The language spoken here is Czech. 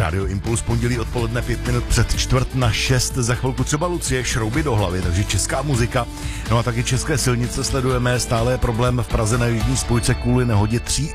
Radio Impuls, pondělí odpoledne 5 minut před 5:45, za chvilku třeba Lucie, Šrouby do hlavy, takže česká muzika. No a taky české silnice sledujeme, stále je problém v Praze na jižní spojce kvůli nehodě 3